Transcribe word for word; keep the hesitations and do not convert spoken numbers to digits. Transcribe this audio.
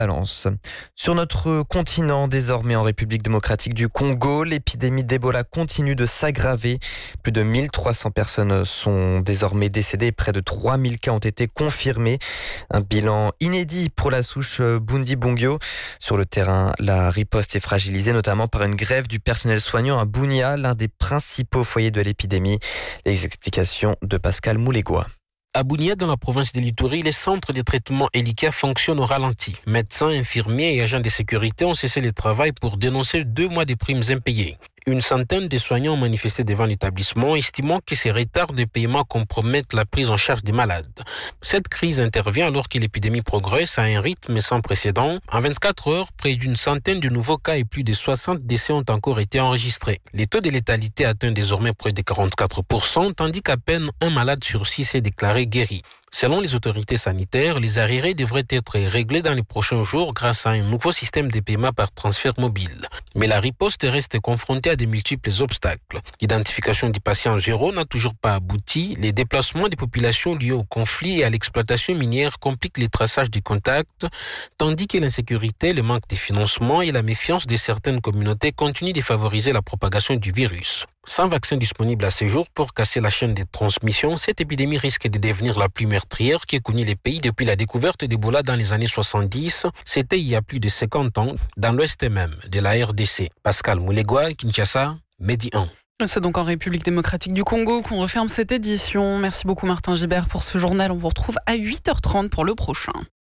Valence. Sur notre continent, désormais en République démocratique du Congo, l'épidémie d'Ebola continue de s'aggraver. Plus de mille trois cents personnes sont désormais décédées et près de trois mille cas ont été confirmés. Un bilan inédit pour la souche Bundi-Bongyo. Sur le terrain, la riposte est fragilisée notamment par une grève du personnel soignant à Bunia, l'un des principaux foyers de l'épidémie. Les explications de Pascal Moulégois. À Bunia, dans la province de l'Ituri, les centres de traitement Elika fonctionnent au ralenti. Médecins, infirmiers et agents de sécurité ont cessé le travail pour dénoncer deux mois de primes impayées. Une centaine de soignants ont manifesté devant l'établissement, estimant que ces retards de paiement compromettent la prise en charge des malades. Cette crise intervient alors que l'épidémie progresse à un rythme sans précédent. En vingt-quatre heures, près d'une centaine de nouveaux cas et plus de soixante décès ont encore été enregistrés. Les taux de létalité atteignent désormais près de quarante-quatre pour cent, tandis qu'à peine un malade sur six est déclaré guéri. Selon les autorités sanitaires, les arriérés devraient être réglés dans les prochains jours grâce à un nouveau système de paiement par transfert mobile. Mais la riposte reste confrontée à de multiples obstacles. L'identification du patient zéro n'a toujours pas abouti. Les déplacements des populations liés au conflit et à l'exploitation minière compliquent les traçages des contacts, tandis que l'insécurité, le manque de financement et la méfiance de certaines communautés continuent de favoriser la propagation du virus. Sans vaccin disponible à ce jour pour casser la chaîne de transmission, cette épidémie risque de devenir la plus meurtrière qui ait connu les pays depuis la découverte d'Ebola dans les années soixante-dix. C'était il y a plus de cinquante ans, dans l'ouest même de la R D C. Pascal Moulégois, Kinshasa, Medi un. C'est donc en République démocratique du Congo qu'on referme cette édition. Merci beaucoup Martin Gibert pour ce journal. On vous retrouve à huit heures trente pour le prochain.